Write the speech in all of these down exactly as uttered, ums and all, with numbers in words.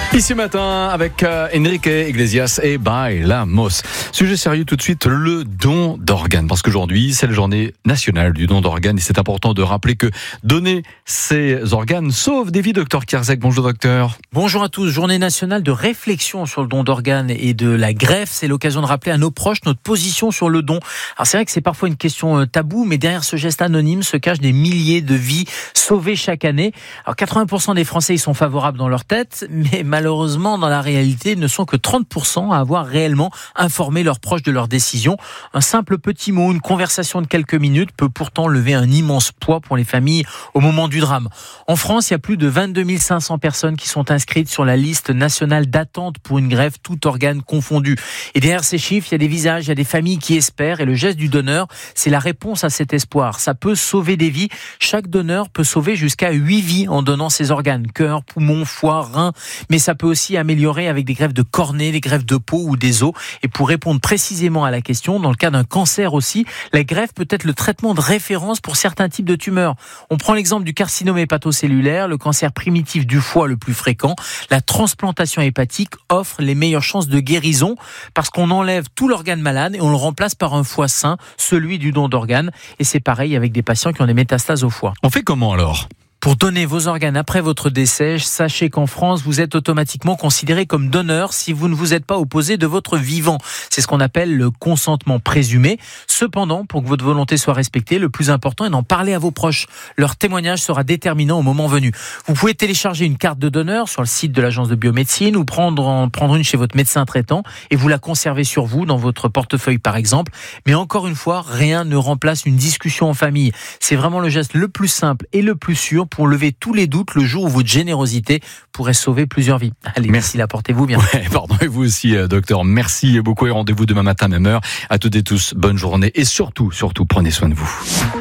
Ici matin avec euh, Enrique Iglesias et Bailamos. Sujet sérieux tout de suite, le don d'organes. Parce qu'aujourd'hui, c'est la journée nationale du don d'organes et c'est important de rappeler que donner ces organes sauve des vies. Docteur Kierzek, bonjour docteur. Bonjour à tous. Journée nationale de réflexion sur le don d'organes et de la greffe. C'est l'occasion de rappeler à nos proches notre position sur le don. Alors c'est vrai que c'est parfois une question taboue, mais derrière ce geste anonyme se cachent des milliers de vies sauvées chaque année. Alors quatre-vingts pour cent des Français y sont favorables dans leur tête, mais malheureusement, dans la réalité, ne sont que trente pour cent à avoir réellement informé leurs proches de leur décision. Un simple petit mot, une conversation de quelques minutes peut pourtant lever un immense poids pour les familles au moment du drame. En France, il y a plus de vingt-deux mille cinq cents personnes qui sont inscrites sur la liste nationale d'attente pour une greffe, tout organe confondu. Et derrière ces chiffres, il y a des visages, il y a des familles qui espèrent, et le geste du donneur, c'est la réponse à cet espoir. Ça peut sauver des vies. Chaque donneur peut sauver jusqu'à huit vies en donnant ses organes, cœur, poumon, foie, rein, mais ça peut aussi améliorer avec des greffes de cornée, des greffes de peau ou des os. Et pour répondre précisément à la question, dans le cas d'un cancer aussi, la greffe peut être le traitement de référence pour certains types de tumeurs. On prend l'exemple du carcinome hépatocellulaire, le cancer primitif du foie le plus fréquent. La transplantation hépatique offre les meilleures chances de guérison parce qu'on enlève tout l'organe malade et on le remplace par un foie sain, celui du don d'organes. Et c'est pareil avec des patients qui ont des métastases au foie. On fait comment alors ? Pour donner vos organes après votre décès, sachez qu'en France, vous êtes automatiquement considéré comme donneur si vous ne vous êtes pas opposé de votre vivant. C'est ce qu'on appelle le consentement présumé. Cependant, pour que votre volonté soit respectée, le plus important est d'en parler à vos proches. Leur témoignage sera déterminant au moment venu. Vous pouvez télécharger une carte de donneur sur le site de l'agence de biomédecine ou prendre, en, prendre une chez votre médecin traitant et vous la conserver sur vous, dans votre portefeuille par exemple. Mais encore une fois, rien ne remplace une discussion en famille. C'est vraiment le geste le plus simple et le plus sûr pour lever tous les doutes le jour où votre générosité pourrait sauver plusieurs vies. Allez, merci, la portez-vous bien. Ouais, pardon, et vous aussi, docteur. Merci beaucoup et rendez-vous demain matin, même heure. À toutes et tous, bonne journée et surtout, surtout, prenez soin de vous.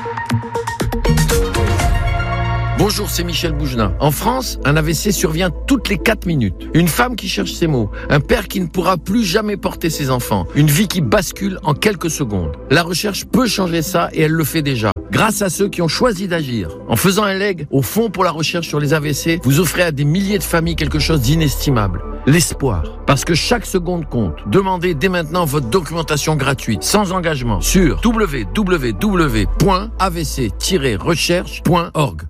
Bonjour, c'est Michel Bougelin. En France, un A V C survient toutes les quatre minutes. Une femme qui cherche ses mots. Un père qui ne pourra plus jamais porter ses enfants. Une vie qui bascule en quelques secondes. La recherche peut changer ça et elle le fait déjà. Grâce à ceux qui ont choisi d'agir. En faisant un leg au Fonds pour la recherche sur les A V C, vous offrez à des milliers de familles quelque chose d'inestimable. L'espoir. Parce que chaque seconde compte. Demandez dès maintenant votre documentation gratuite, sans engagement, sur w w w point a v c tiret recherche point org.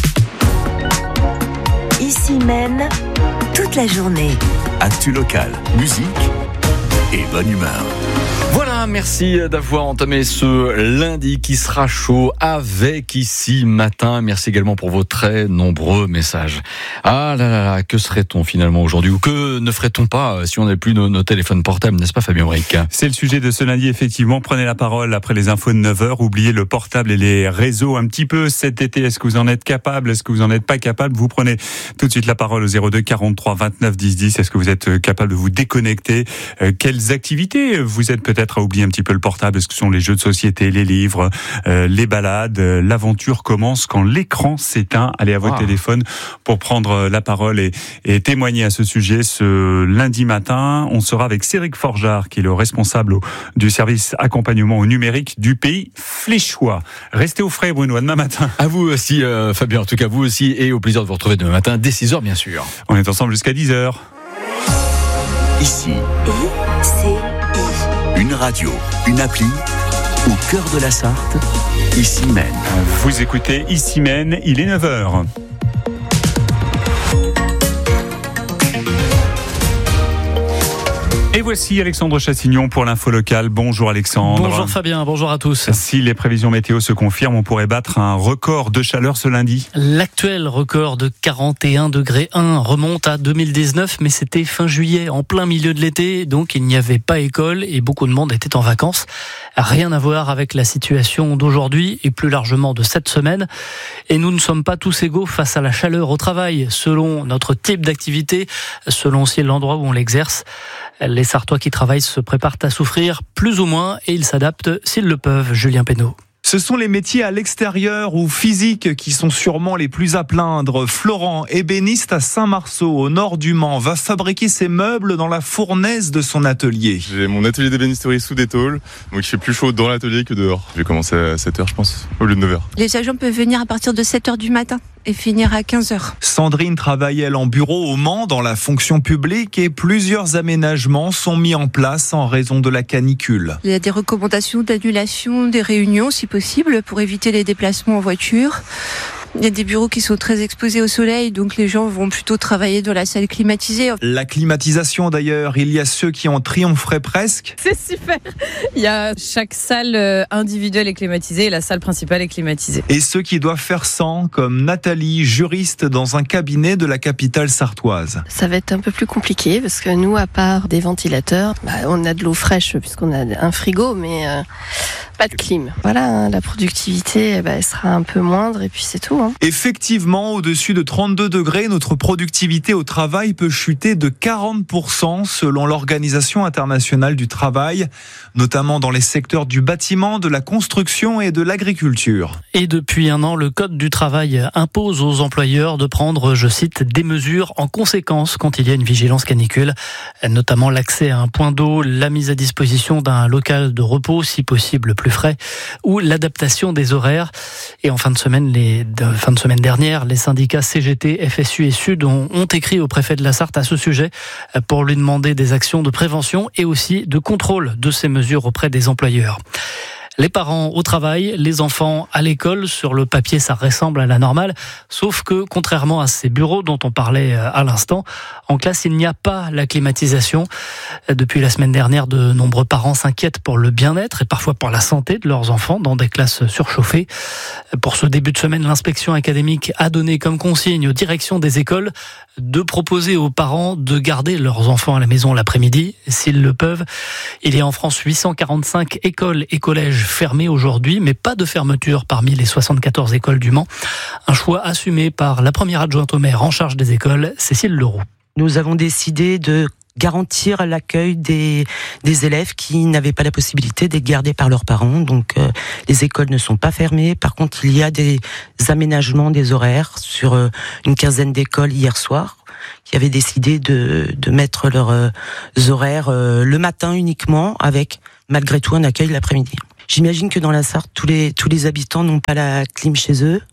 Ici même, toute la journée. Actu local, musique et bonne humeur. Voilà, merci d'avoir entamé ce lundi qui sera chaud avec Ici Matin. Merci également pour vos très nombreux messages. Ah là là là, que serait-on finalement aujourd'hui ou que ne ferait-on pas si on n'avait plus nos, nos téléphones portables, n'est-ce pas Fabien Bric ? C'est le sujet de ce lundi, effectivement. Prenez la parole après les infos de neuf heures. Oubliez le portable et les réseaux un petit peu cet été. Est-ce que vous en êtes capable ? Est-ce que vous en êtes pas capable ? Vous prenez tout de suite la parole au zéro deux quarante-trois vingt-neuf dix dix. Est-ce que vous êtes capable de vous déconnecter ? euh, Quelles activités vous êtes peut-être à oublier un petit peu le portable? Est-ce que ce sont les jeux de société, les livres, euh, les balades? L'aventure commence quand l'écran s'éteint. Allez à votre wow. téléphone pour prendre la parole et, et témoigner à ce sujet. Ce lundi matin, on sera avec Cédric Forgeard, qui est le responsable au, du service accompagnement au numérique du pays fléchois. Restez au frais, Bruno, à demain matin. À vous aussi, euh, Fabien, en tout cas vous aussi, et au plaisir de vous retrouver demain matin, dès six heures bien sûr. On est ensemble jusqu'à dix heures. Ici, I C I. Une radio, une appli, au cœur de la Sarthe, Ici Maine. Vous écoutez Ici Maine, il est neuf heures. Et voici Alexandre Chassignon pour l'info locale. Bonjour Alexandre. Bonjour Fabien, bonjour à tous. Si les prévisions météo se confirment, on pourrait battre un record de chaleur ce lundi. L'actuel record de quarante et un degrés un remonte à deux mille dix-neuf, mais c'était fin juillet, en plein milieu de l'été, donc il n'y avait pas école et beaucoup de monde était en vacances. Rien à voir avec la situation d'aujourd'hui et plus largement de cette semaine. Et nous ne sommes pas tous égaux face à la chaleur au travail, selon notre type d'activité, selon aussi l'endroit où on l'exerce. Les Sartois qui travaillent se préparent à souffrir plus ou moins et ils s'adaptent s'ils le peuvent. Julien Pénaud. Ce sont les métiers à l'extérieur ou physiques qui sont sûrement les plus à plaindre. Florent, ébéniste à Saint-Marceau, au nord du Mans, va fabriquer ses meubles dans la fournaise de son atelier. J'ai mon atelier d'ébénisterie sous des tôles, donc il fait plus chaud dans l'atelier que dehors. Je vais commencer à sept heures, je pense, au lieu de neuf heures. Les agents peuvent venir à partir de sept heures du matin. et finir à quinze heures. Sandrine travaille, elle, en bureau au Mans, dans la fonction publique, et plusieurs aménagements sont mis en place en raison de la canicule. Il y a des recommandations d'annulation des réunions, si possible, pour éviter les déplacements en voiture. Il y a des bureaux qui sont très exposés au soleil, donc les gens vont plutôt travailler dans la salle climatisée. La climatisation d'ailleurs, il y a ceux qui en triompheraient presque. C'est super. Il y a chaque salle individuelle est climatisée et la salle principale est climatisée. Et ceux qui doivent faire sans, comme Nathalie, juriste dans un cabinet de la capitale sartoise. Ça va être un peu plus compliqué parce que nous, à part des ventilateurs, bah, on a de l'eau fraîche puisqu'on a un frigo, mais euh, pas de clim. Voilà, hein, la productivité bah, elle sera un peu moindre et puis c'est tout. Effectivement, au-dessus de trente-deux degrés, notre productivité au travail peut chuter de quarante pour cent selon l'Organisation internationale du travail, notamment dans les secteurs du bâtiment, de la construction et de l'agriculture. Et depuis un an, le Code du travail impose aux employeurs de prendre, je cite, des mesures en conséquence quand il y a une vigilance canicule, notamment l'accès à un point d'eau, la mise à disposition d'un local de repos, si possible plus frais, ou l'adaptation des horaires. Et en fin de semaine, les de fin de semaine dernière, les syndicats C G T, F S U et Sud ont, ont écrit au préfet de la Sarthe à ce sujet pour lui demander des actions de prévention et aussi de contrôle de ces mesures auprès des employeurs. Les parents au travail, les enfants à l'école, sur le papier ça ressemble à la normale, sauf que contrairement à ces bureaux dont on parlait à l'instant, en classe il n'y a pas la climatisation. Depuis la semaine dernière, de nombreux parents s'inquiètent pour le bien-être et parfois pour la santé de leurs enfants dans des classes surchauffées. Pour ce début de semaine, l'inspection académique a donné comme consigne aux directions des écoles de proposer aux parents de garder leurs enfants à la maison l'après-midi, s'ils le peuvent. Il y a en France huit cent quarante-cinq écoles et collèges fermés aujourd'hui, mais pas de fermeture parmi les soixante-quatorze écoles du Mans. Un choix assumé par la première adjointe au maire en charge des écoles, Cécile Leroux. Nous avons décidé de garantir l'accueil des, des élèves qui n'avaient pas la possibilité d'être gardés par leurs parents. Donc euh, les écoles ne sont pas fermées. Par contre, il y a des aménagements des horaires sur euh, une quinzaine d'écoles hier soir qui avaient décidé de, de mettre leurs euh, horaires euh, le matin uniquement, avec malgré tout un accueil l'après-midi. J'imagine que dans la Sarthe, tous les, tous les habitants n'ont pas la clim chez eux.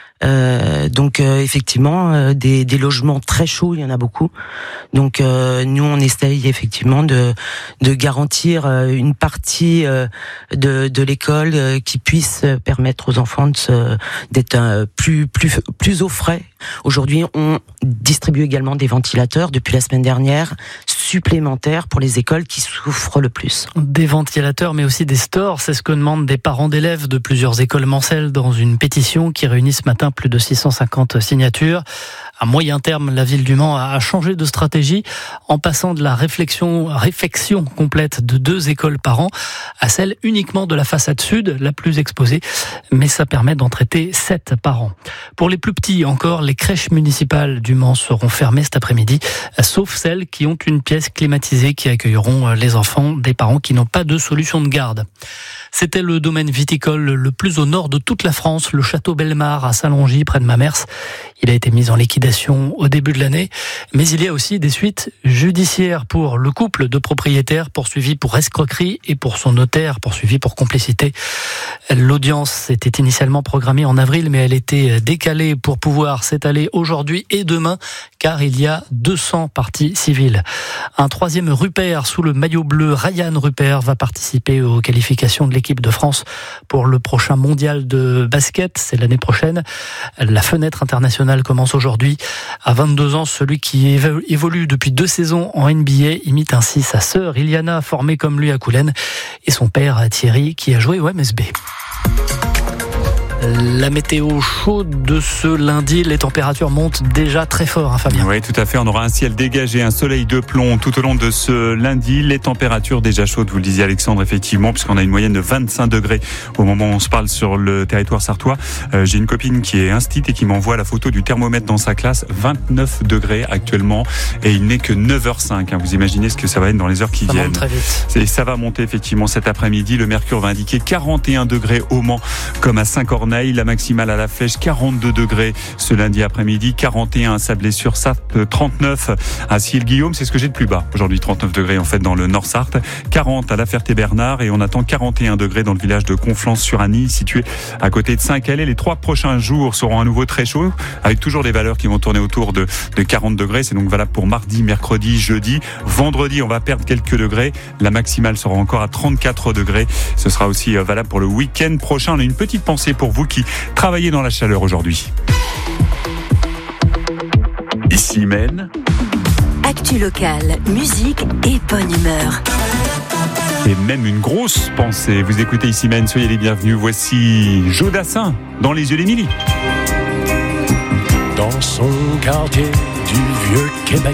Euh, donc euh, effectivement euh, des, des logements très chauds, il y en a beaucoup. Donc euh, nous on essaye effectivement de, de garantir euh, une partie euh, de, de l'école euh, qui puisse permettre aux enfants de se, d'être euh, plus, plus, plus au frais. Aujourd'hui on distribue également des ventilateurs depuis la semaine dernière, supplémentaires pour les écoles qui souffrent le plus. Des ventilateurs mais aussi des stores, c'est ce que demandent des parents d'élèves de plusieurs écoles mancelles dans une pétition qui réunit ce matin plus de six cent cinquante signatures. À moyen terme, la ville du Mans a changé de stratégie en passant de la réflexion, réfection complète de deux écoles par an à celle uniquement de la façade sud, la plus exposée, mais ça permet d'en traiter sept par an. Pour les plus petits encore, les crèches municipales du Mans seront fermées cet après-midi, sauf celles qui ont une pièce climatisée qui accueilleront les enfants des parents qui n'ont pas de solution de garde. C'était le domaine viticole le plus au nord de toute la France, le château Bellemare à Saint-Longy, près de Mamers. Il a été mis en liquidation au début de l'année, mais il y a aussi des suites judiciaires pour le couple de propriétaires poursuivis pour escroquerie et pour son notaire poursuivi pour complicité. L'audience était initialement programmée en avril, mais elle était décalée pour pouvoir s'étaler aujourd'hui et demain, car il y a deux cents parties civiles. Un troisième Rupert sous le maillot bleu, Ryan Rupert, va participer aux qualifications de l'équipe de France pour le prochain mondial de basket. C'est l'année prochaine. La fenêtre internationale commence aujourd'hui. À vingt-deux ans, celui qui évolue depuis deux saisons en N B A imite ainsi sa sœur Iliana, formée comme lui à Coulennes, et son père Thierry, qui a joué au M S B. La météo chaude de ce lundi, les températures montent déjà très fort, hein, Fabien. Oui, tout à fait. On aura un ciel dégagé, un soleil de plomb tout au long de ce lundi. Les températures déjà chaudes, vous le disiez Alexandre, effectivement, puisqu'on a une moyenne de vingt-cinq degrés au moment où on se parle sur le territoire sartois. Euh, j'ai une copine qui est instite et qui m'envoie la photo du thermomètre dans sa classe. vingt-neuf degrés actuellement et il n'est que neuf heures cinq. Hein. Vous imaginez ce que ça va être dans les heures qui ça viennent. Monte très vite. Et ça va monter effectivement cet après-midi. Le mercure va indiquer quarante et un degrés au Mans comme à Saint-Corneille. Gournay, la maximale à la Flèche, quarante-deux degrés ce lundi après-midi, quarante et un à Sablé-sur-Sarthe, trente-neuf à Ciel-Guillaume, c'est ce que j'ai de plus bas. Aujourd'hui, trente-neuf degrés en fait dans le Nord-Sarthe, quarante à La Ferté-Bernard et on attend quarante et un degrés dans le village de Conflans-sur-Annie, situé à côté de Saint-Calais. Les trois prochains jours seront à nouveau très chauds, avec toujours des valeurs qui vont tourner autour de, de quarante degrés. C'est donc valable pour mardi, mercredi, jeudi. Vendredi, on va perdre quelques degrés. La maximale sera encore à trente-quatre degrés. Ce sera aussi valable pour le week-end prochain. On a une petite pensée pour vous qui travaillez dans la chaleur aujourd'hui. Ici Maine. Actu locale, musique et bonne humeur. Et même une grosse pensée. Vous écoutez Ici Maine, soyez les bienvenus. Voici Joe Dassin, Dans les yeux d'Émilie. Dans son quartier du vieux Québec,